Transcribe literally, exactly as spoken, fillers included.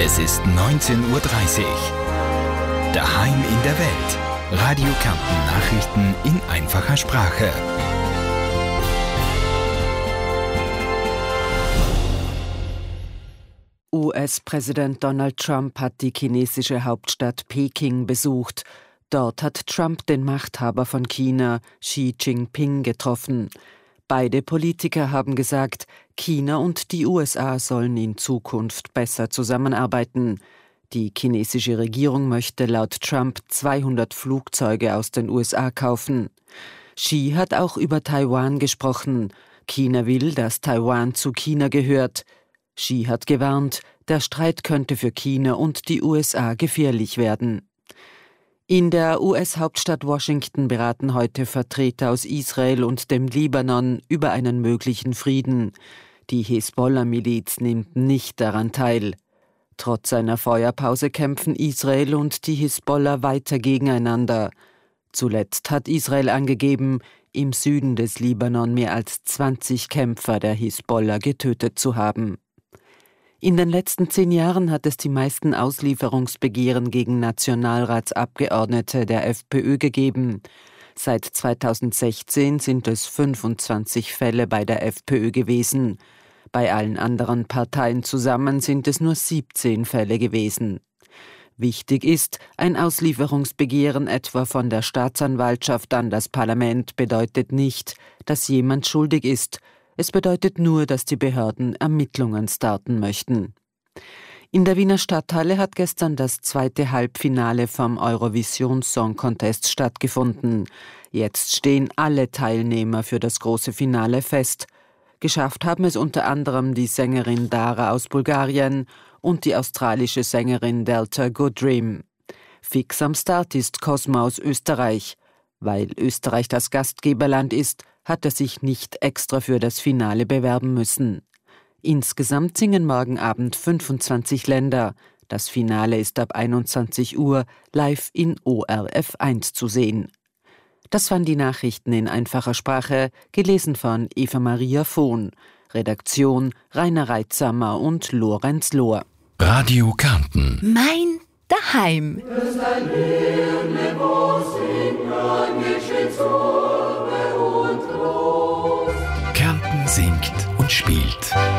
Es ist neunzehn Uhr dreißig. Daheim in der Welt. Radio Kärnten Nachrichten in einfacher Sprache. U S-Präsident Donald Trump hat die chinesische Hauptstadt Peking besucht. Dort hat Trump den Machthaber von China, Xi Jinping, getroffen. Beide Politiker haben gesagt, China und die U S A sollen in Zukunft besser zusammenarbeiten. Die chinesische Regierung möchte laut Trump zweihundert Flugzeuge aus den U S A kaufen. Xi hat auch über Taiwan gesprochen. China will, dass Taiwan zu China gehört. Xi hat gewarnt, der Streit könnte für China und die U S A gefährlich werden. In der U S-Hauptstadt Washington beraten heute Vertreter aus Israel und dem Libanon über einen möglichen Frieden. Die Hisbollah-Miliz nimmt nicht daran teil. Trotz einer Feuerpause kämpfen Israel und die Hisbollah weiter gegeneinander. Zuletzt hat Israel angegeben, im Süden des Libanon mehr als zwanzig Kämpfer der Hisbollah getötet zu haben. In den letzten zehn Jahren hat es die meisten Auslieferungsbegehren gegen Nationalratsabgeordnete der FPÖ gegeben. Seit zweitausendsechzehn sind es fünfundzwanzig Fälle bei der FPÖ gewesen. Bei allen anderen Parteien zusammen sind es nur siebzehn Fälle gewesen. Wichtig ist, ein Auslieferungsbegehren etwa von der Staatsanwaltschaft an das Parlament bedeutet nicht, dass jemand schuldig ist. Es bedeutet nur, dass die Behörden Ermittlungen starten möchten. In der Wiener Stadthalle hat gestern das zweite Halbfinale vom Eurovision Song Contest stattgefunden. Jetzt stehen alle Teilnehmer für das große Finale fest. Geschafft haben es unter anderem die Sängerin Dara aus Bulgarien und die australische Sängerin Delta Goodrem. Fix am Start ist Cosmo aus Österreich. Weil Österreich das Gastgeberland ist, hat er sich nicht extra für das Finale bewerben müssen. Insgesamt singen morgen Abend fünfundzwanzig Länder. Das Finale ist ab einundzwanzig Uhr live in O R F eins zu sehen. Das waren die Nachrichten in einfacher Sprache, gelesen von Eva Maria Vohn. Redaktion Rainer Reitsamer und Lorenz Lohr. Radio Kärnten. Mein Daheim. Kärnten singt und spielt.